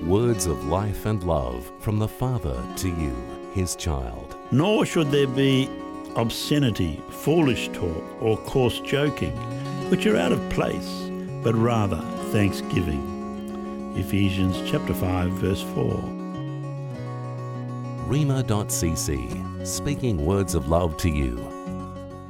Words of life and love from the Father to you, His child. Nor should there be obscenity, foolish talk, or coarse joking, which are out of place, but rather thanksgiving. Ephesians chapter 5, verse 4. Rhema.cc, speaking words of love to you.